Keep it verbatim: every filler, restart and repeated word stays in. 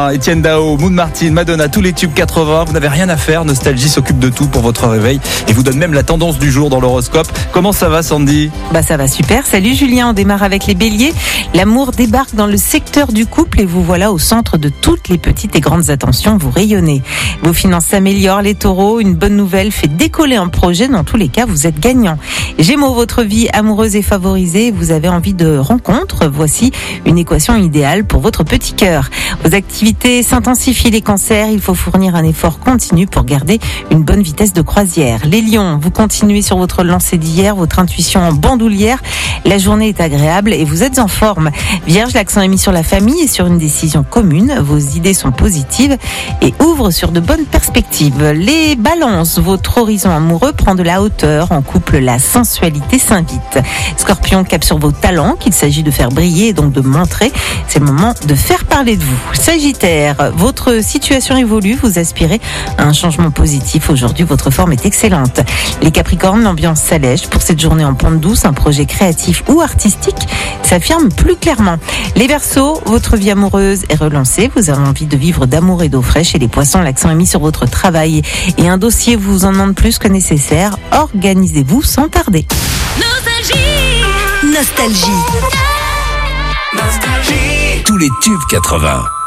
Etienne Dao, Moon Martin, Madonna, tous les tubes quatre-vingts. Vous n'avez rien à faire. Nostalgie s'occupe de tout pour votre réveil et vous donne même la tendance du jour dans l'horoscope. Comment ça va, Sandy ? Bah ça va super. Salut Julien, on démarre avec les béliers. L'amour débarque dans le secteur du couple et vous voilà au centre de toutes les petites et grandes attentions. Vous rayonnez. Vos finances s'améliorent, les taureaux. Une bonne nouvelle fait décoller un projet. Dans tous les cas, vous êtes gagnant. Gémeaux, votre vie amoureuse est favorisée. Vous avez envie de rencontres. Voici une équation idéale pour votre petit cœur. Vos activités s'intensifient, les cancers. Il faut fournir un effort continu pour garder une bonne vitesse de croisière. Les lions, vous continuez sur votre lancée d'hier, votre intuition en bandoulière. La journée est agréable et vous êtes en forme. Vierge, l'accent est mis sur la famille et sur une décision commune. Vos idées sont positives et ouvrent sur de bonnes perspectives. Les balances, votre horizon amoureux prend de la hauteur. En couple, la sensualité s'invite. Scorpion, cap sur vos talents qu'il s'agit de faire briller et donc de montrer. C'est le moment de faire parler de vous. Sagittaire, votre situation évolue. Vous aspirez à un changement positif. Aujourd'hui, votre forme est excellente. Les Capricornes, l'ambiance s'allège. Pour cette journée en pente douce, un projet créatif ou artistique s'affirme plus clairement. Les Verseaux, votre vie amoureuse est relancée. Vous avez envie de vivre d'amour et d'eau fraîche. Et les Poissons, l'accent est mis sur votre travail. Et un dossier vous en demande plus que nécessaire. Organisez-vous sans tarder. Nostalgie. Nostalgie. Nostalgie. Tous les tubes quatre-vingts.